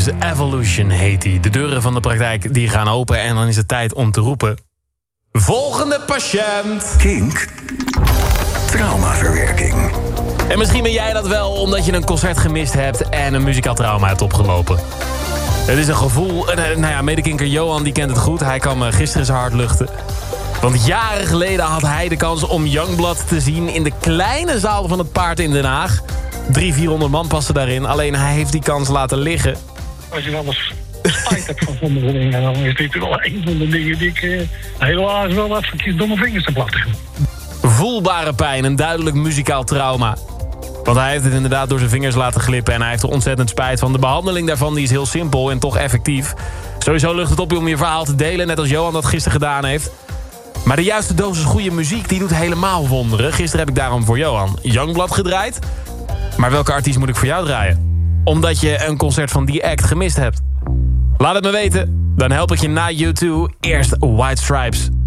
Evolution heet die. De deuren van de praktijk die gaan open en dan is het tijd om te roepen: volgende patiënt. Kink. Traumaverwerking. En misschien ben jij dat wel omdat je een concert gemist hebt en een muzikaal trauma hebt opgelopen. Het is een gevoel, medekinker Johan die kent het goed. Hij kan gisteren zijn hart luchten. Want jaren geleden had hij de kans om Youngblood te zien in de kleine zaal van het Paard in Den Haag. 300-400 man passen daarin. Alleen hij heeft die kans laten liggen. Als je wel eens spijt hebt van sommige dingen, dan is dit wel een van de dingen die ik helaas wel even door mijn vingers te platten. Voelbare pijn, een duidelijk muzikaal trauma. Want hij heeft het inderdaad door zijn vingers laten glippen en hij heeft er ontzettend spijt van. De behandeling daarvan die is heel simpel en toch effectief. Sowieso lucht het op om je verhaal te delen, net als Johan dat gisteren gedaan heeft. Maar de juiste dosis goede muziek, die doet helemaal wonderen. Gisteren heb ik daarom voor Johan Youngblood gedraaid. Maar welke artiest moet ik voor jou draaien? Omdat je een concert van die act gemist hebt. Laat het me weten, dan help ik je na U2 eerst White Stripes.